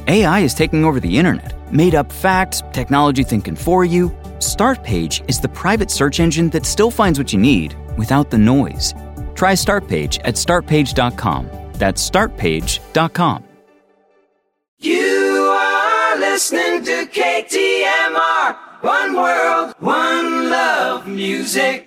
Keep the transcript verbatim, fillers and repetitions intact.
A I is taking over the internet. Made-up facts, technology thinking for you. Startpage is the private search engine that still finds what you need without the noise. Try Startpage at start page dot com. That's start page dot com. You are listening to K T M R. One world, one love music.